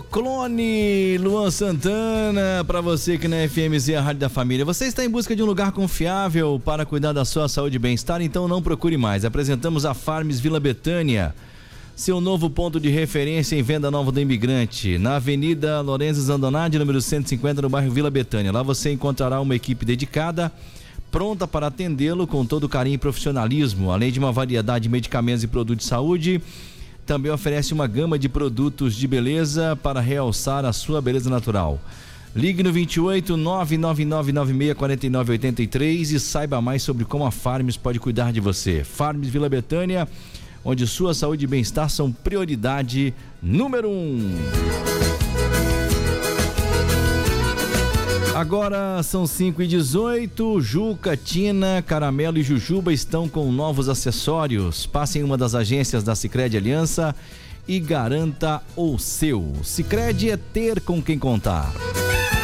Clone, Luan Santana, para você que na FMZ, a Rádio da Família. Você está em busca de um lugar confiável para cuidar da sua saúde e bem-estar? Então não procure mais. Apresentamos a Farms Vila Betânia, seu novo ponto de referência em Venda Nova do Imigrante, na Avenida Lorenzo Zandonade, número 150, no bairro Vila Betânia. Lá você encontrará uma equipe dedicada, pronta para atendê-lo com todo carinho e profissionalismo, além de uma variedade de medicamentos e produtos de saúde. Também oferece uma gama de produtos de beleza para realçar a sua beleza natural. Ligue no 28 99996 4983 e saiba mais sobre como a Farms pode cuidar de você. Farms Vila Betânia, onde sua saúde e bem-estar são prioridade número 1. Agora são 5h18, Juca, Tina, Caramelo e Jujuba estão com novos acessórios. Passe em uma das agências da Sicredi Aliança e garanta o seu. Sicredi é ter com quem contar.